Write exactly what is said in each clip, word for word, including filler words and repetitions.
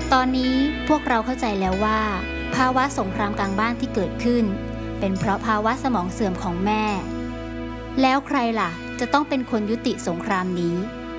ตอนนี้พวกเราเข้าใจแล้วว่าภาวะสงครามกลางบ้านที่เกิดขึ้นเป็นเพราะภาวะสมองเสื่อมของแม่แล้วใครล่ะจะต้องเป็นคนยุติสงครามนี้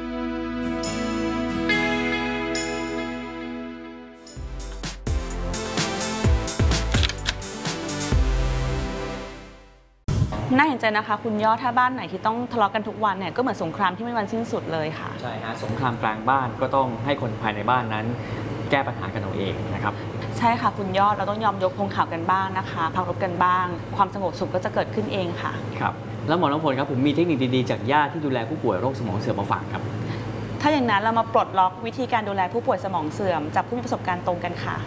น่าเห็นใจนะคะคุณยอดถ้าบ้านไหนที่ต้องทะเลาะกันทุกวันเนี่ยก็เหมือนสงครามที่ไม่มีวันสิ้นสุดเลยค่ะใช่ฮะสงครามกลางบ้านก็ต้องให้คนภายในบ้านนั้นแก้ปัญหากันเอาเองนะครับใช่ค่ะคุณยอดเราต้องยอมยกธงขาวกันบ้างนะคะพักรบกันบ้างความสงบสุขก็จะเกิดขึ้นเองค่ะครับแล้วหมอน้ำฝนครับผมมีเทคนิคดีๆจากญาติที่ดูแลผู้ป่วยโรคสมองเสื่อมมาฝากครับถ้าอย่างนั้นเรามาปลดล็อกวิธีการดูแลผู้ป่วยสมองเสื่อมจากผู้มีประสบการณ์ตรงกันค่ะ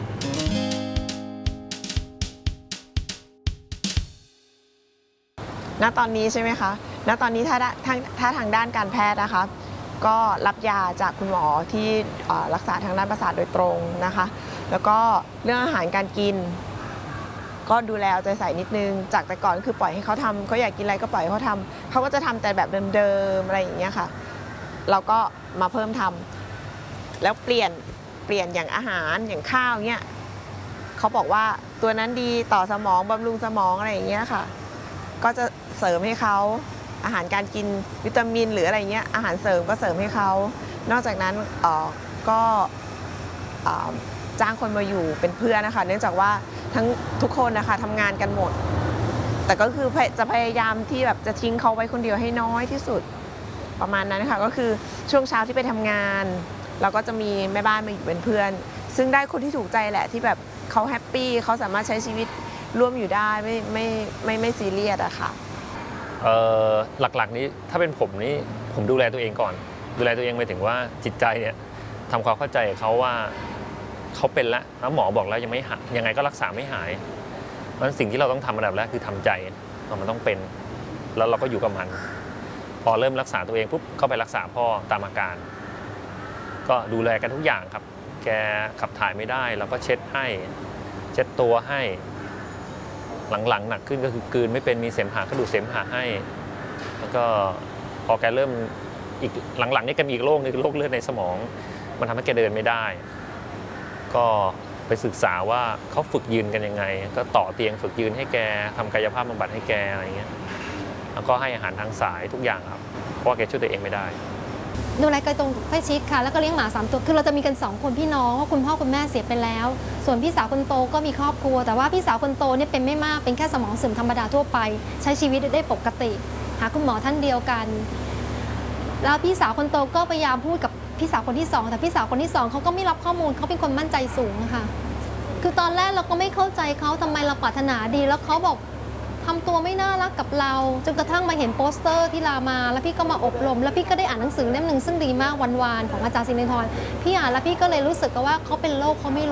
ณตอนนี้ใช่ไหมคะ ณตอนนี้ถ้าถ้าถ้าทางด้านการแพทย์นะคะก็รับยาจากคุณหมอที่รักษาทางด้านประสาทโดยตรงนะคะแล้วก็เรื่องอาหารการกินก็ดูแลเอาใจใส่นิดนึงจากแต่ก่อนคือปล่อยให้เขาทำเขาอยากกินอะไรก็ปล่อยให้เขาทำเขาก็จะทำแต่แบบเดิมๆอะไรอย่างเงี้ยค่ะเราก็มาเพิ่มทำแล้วเปลี่ยนเปลี่ยนอย่างอาหารอย่างข้าวเงี้ยเขาบอกว่าตัวนั้นดีต่อสมองบำรุงสมองอะไรอย่างเงี้ยค่ะก็จะเสริมให้เขาอาหารการกินวิตามินหรืออะไรเงี้ยอาหารเสริมก็เสริมให้เขานอกจากนั้นก็จ้างคนมาอยู่เป็นเพื่อนนะคะเนื่องจากว่าทั้งทุกคนนะคะทำงานกันหมดแต่ก็คือจะพยายามที่แบบจะทิ้งเขาไว้คนเดียวให้น้อยที่สุดประมาณนั้นค่ะก็คือช่วงเช้าที่ไปทำงานเราก็จะมีแม่บ้านมาอยู่เป็นเพื่อนซึ่งได้คนที่ถูกใจแหละที่แบบเขาแฮปปี้เขาสามารถใช้ชีวิตร่วมอยู่ได้ไม่ไม่ไม่ไม่ซีเรียสอะค่ะหลักๆนี้ถ้าเป็นผมนี่ผมดูแลตัวเองก่อนดูแลตัวเองไปถึงว่าจิตใจเนี่ยทำความเข้าใจเขาว่าเขาเป็นแล้วแล้วหมอบอกแล้วยังไม่หายยังไงก็รักษาไม่หายเพราะฉะนั้นสิ่งที่เราต้องทำอันดับแรกคือทำใจว่ามันต้องเป็นแล้วเราก็อยู่กับมันพอเริ่มรักษาตัวเองปุ๊บก็ไปรักษาพ่อตามอาการก็ดูแลกันทุกอย่างครับแกขับถ่ายไม่ได้เราก็เช็ดให้เช็ดตัวให้หลังๆหนักขึ้นก็คือกลืนไม่เป็นมีเสมหะก็ดูดเสมหะให้แล้วก็พอแกเริ่มอีกหลังๆนี่แกมีอีกโรคนึงโรคเลือดในสมองมันทำให้แกเดินไม่ได้ก็ไปศึกษาว่าเขาฝึกยืนกันยังไงก็ต่อเตียงฝึกยืนให้แกทำกายภาพบำบัดให้แกอะไรเงี้ยแล้วก็ให้อาหารทางสายทุกอย่างครับเพราะว่าแกช่วยตัวเองไม่ได้ดูแลไกลตรงใกล้ชิดค่ะแล้วก็เลี้ยงหมาสามตัวคือเราจะมีกันสองคนพี่น้องว่าคุณพ่อคุณแม่เสียไปแล้วส่วนพี่สาวคนโตก็มีครอบครัวแต่ว่าพี่สาวคนโตเนี่ยเป็นไม่มากเป็นแค่สมองเสื่อมธรรมดาทั่วไปใช้ชีวิตได้ปกติหาคุณหมอท่านเดียวกันแล้วพี่สาวคนโตก็พยายามพูดกับพี่สาวคนที่สองแต่พี่สาวคนที่สองเขาก็ไม่รับข้อมูลเขาเป็นคนมั่นใจสูงค่ะคือตอนแรกเราก็ไม่เข้าใจเขาทำไมเราปรารถนาดีแล้วเขาบอกทำตัวไม่น่ารักกับเราจนกระทั่งมาเห็นโปสเตอร์ที่รามาแล้วพี่ก็มาอบรมแล้วพี่ก็ได้อ่านหนังสือเล่มหนึ่งซึ่งดีมากวันวานของอาจารย์สิรินทร์พี่อ่านแล้วพี่ก็เลยรู้สึกว่าเขาเป็นโรคเขาไม่